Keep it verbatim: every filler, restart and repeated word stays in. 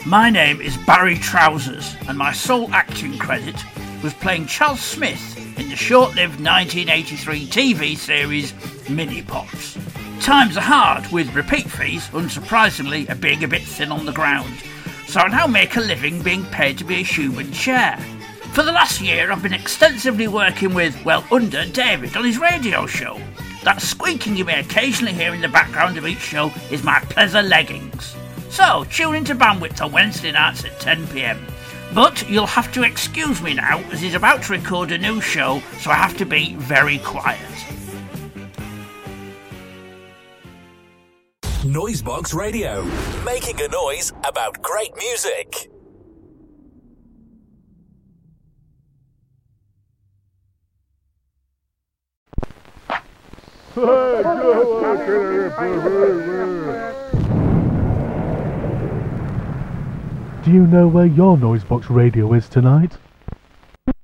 My name is Barry Trousers, and my sole acting credit was playing Charles Smith in the short-lived nineteen eighty-three T V series Mini Pops. Times are hard, with repeat fees, unsurprisingly, being a bit thin on the ground, so I now make a living being paid to be a human chair. For the last year, I've been extensively working with, well, under David on his radio show. That squeaking you may occasionally hear in the background of each show is my pleasure leggings. So, tune into Bandwidth on Wednesday nights at ten p m. But you'll have to excuse me now, as he's about to record a new show, so I have to be very quiet. Noisebox Radio, making a noise about great music. Do you know where your Noisebox Radio is tonight?